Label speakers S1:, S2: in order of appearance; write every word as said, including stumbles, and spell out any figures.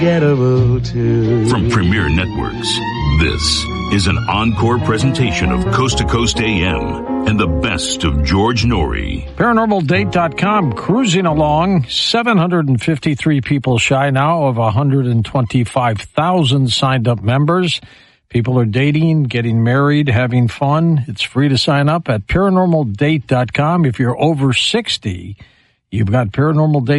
S1: From Premier Networks, this is an encore presentation of Coast to Coast A M and the best of George Norrie.
S2: Paranormal Date dot com cruising along, seven hundred fifty-three people shy now of one hundred twenty-five thousand signed up members. People are dating, getting married, having fun. It's free to sign up at Paranormal Date dot com. If you're over sixty, you've got Paranormal Date